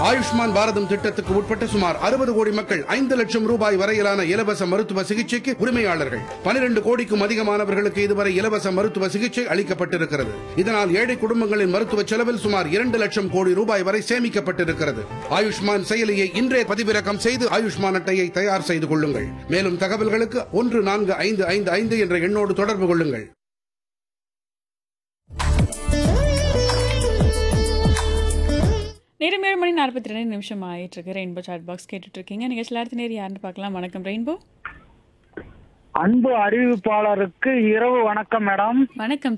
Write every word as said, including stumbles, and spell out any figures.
ஆயுஷ்மான் பாரதம் திட்டத்துக்கு உட்பட்ட சுமார் அறுபது கோடி மக்கள் ஐந்து லட்சம் ரூபாய் வரையிலான இலவச மருத்துவ சிகிச்சைக்கு உரிமையாளர்கள். பனிரெண்டு கோடிக்கும் அதிகமானவர்களுக்கு இதுவரை இலவச மருத்துவ சிகிச்சை அளிக்கப்பட்டிருக்கிறது. இதனால் ஏழை குடும்பங்களின் மருத்துவ செலவில் சுமார் இரண்டு லட்சம் கோடி ரூபாய் வரை சேமிக்கப்பட்டிருக்கிறது. ஆயுஷ்மான் செயலியை இன்றே பதிவிறக்கம் செய்து ஆயுஷ்மான் அட்டையை தயார் செய்து கொள்ளுங்கள். மேலும் தகவல்களுக்கு ஒன்று நான்கு ஐந்து ஐந்து ஐந்து என்ற எண்ணோடு தொடர்பு கொள்ளுங்கள். நேரம் ஏழு மணி நாற்பத்தி ரெண்டு நிமிஷம் ஆயிட்டு இருக்கு. ரெயின்போ சாட் பாக்ஸ் கேட்டுட்டு இருக்கீங்க. நீங்க எல்லாத்து நேரம் யாருன்னு பார்க்கலாம். வணக்கம் ரெயின்போ. அன்பு அறிவிப்பாளருக்கு இரவு வணக்கம் மேடம். வணக்கம்